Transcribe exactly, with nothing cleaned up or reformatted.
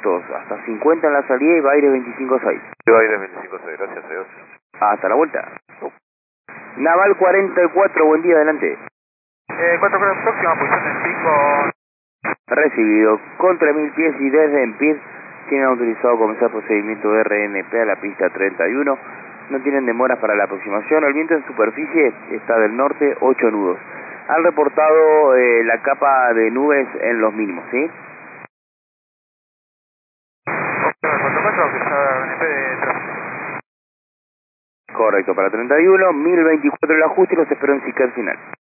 vientos hasta cincuenta en la salida y va aire veinticinco seis. Va aire veinticinco seis, gracias, adiós. Hasta la vuelta. Naval cuarenta y cuatro, buen día, adelante. Eh, cuatro grados próxima, posición en pico. Recibido, con tres mil pies y desde Empir, tienen autorizado comenzar procedimiento de R N P a la pista treinta y uno. No tienen demoras para la aproximación. El viento en superficie está del norte, ocho nudos. Han reportado eh, la capa de nubes en los mínimos, ¿sí? cuatro cuatro, autorizada R N P de tres. Correcto, para treinta y uno, mil veinticuatro el ajuste y los espero en Sicar final.